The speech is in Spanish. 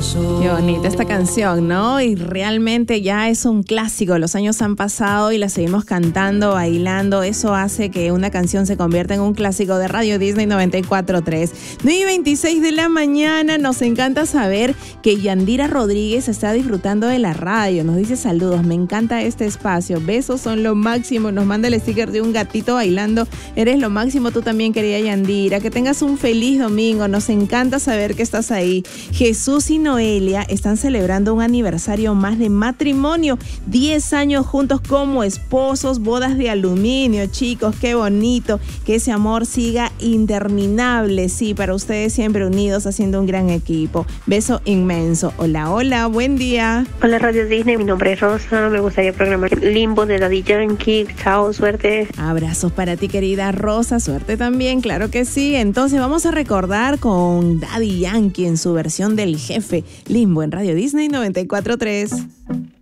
Qué bonita esta canción, ¿no? Y realmente ya es un clásico. Los años han pasado y la seguimos cantando, bailando. Eso hace que una canción se convierta en un clásico de Radio Disney 94.3. 9:26 de la mañana. Nos encanta saber que Yandira Rodríguez está disfrutando de la radio. Nos dice saludos, me encanta este espacio. Besos son lo máximo. Nos manda el sticker de un gatito bailando. Eres lo máximo tú también, querida Yandira. Que tengas un feliz domingo. Nos encanta saber que estás ahí. Jesús y Noelia están celebrando un aniversario más de matrimonio, 10 años juntos como esposos, bodas de aluminio, chicos, qué bonito, que ese amor siga interminable, sí, para ustedes siempre unidos haciendo un gran equipo. Beso inmenso. Hola, hola, buen día. Hola Radio Disney, mi nombre es Rosa, me gustaría programar Limbo de Daddy Yankee. Chao, suerte. Abrazos para ti, querida Rosa, suerte también, claro que sí. Entonces vamos a recordar con Daddy Yankee en su versión del Jefe, Limbo en Radio Disney 94.3.